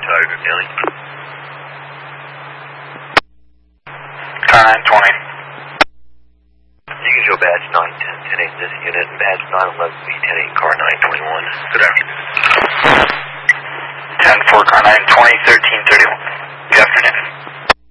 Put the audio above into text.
Tiger County. Car 920. You can show badge 910, 10-8 this unit, and badge 911B, 10-8, car 921. Good afternoon. 10-4, car 920, 13